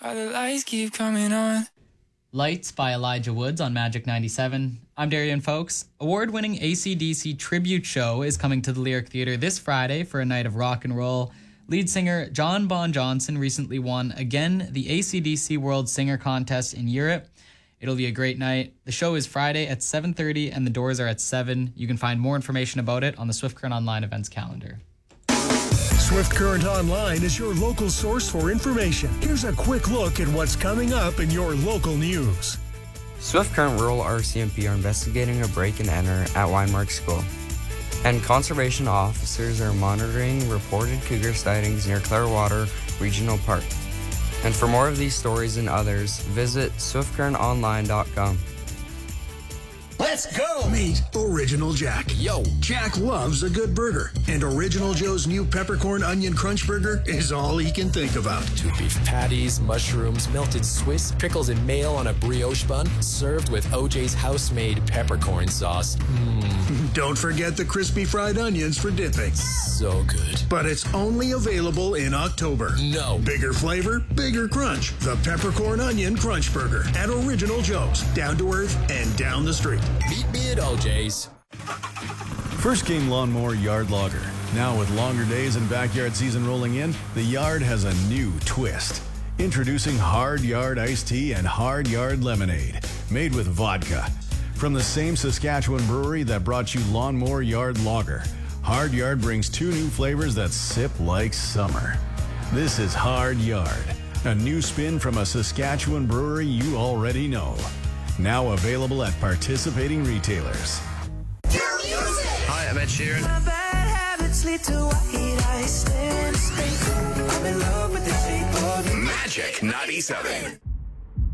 Why the lights keep coming on. Lights by Elijah Woods on Magic 97. I'm Darian Folks. Award-winning AC/DC tribute show is coming to the Lyric Theatre this Friday for a night of rock and roll. Lead singer John Bon Johnson recently won again the AC/DC World Singer Contest in Europe. It'll be a great night. The show is Friday at 7:30 and the doors are at 7. You can find more information about it on the Swift Current Online events calendar. Swift Current Online is your local source for information. Here's a quick look at what's coming up in your local news. Swift Current Rural RCMP are investigating a break-and-enter at Weinmark School. And conservation officers are monitoring reported cougar sightings near Clearwater Regional Park. And for more of these stories and others, visit swiftcurrentonline.com. Let's go! Meet Original Jack. Yo! Jack loves a good burger, and Original Joe's new peppercorn onion crunch burger is all he can think about. 2 beef patties, mushrooms, melted Swiss, pickles and mayo on a brioche bun, served with OJ's house-made peppercorn sauce. Don't forget the crispy fried onions for dipping. So good. But it's only available in October. No. Bigger flavor, bigger crunch. The peppercorn onion crunch burger at Original Joe's. Down to earth and down the street. Meet me at OJ's. First Game Lawnmower Yard Logger. Now with longer days and backyard season rolling in, the yard has a new twist. Introducing Hard Yard Iced Tea and Hard Yard Lemonade, made with vodka. From the same Saskatchewan brewery that brought you Lawnmower Yard Lager, Hard Yard brings 2 new flavors that sip like summer. This is Hard Yard, a new spin from a Saskatchewan brewery you already know. Now available at participating retailers. Hi, I'm Ed Sheeran. Magic 97.